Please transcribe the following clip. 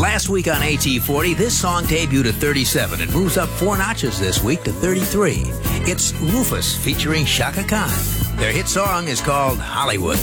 Last week on AT40, this song debuted at 37 and moves up 4 notches this week to 33. It's Rufus featuring Shaka Khan. Their hit song is called Hollywood.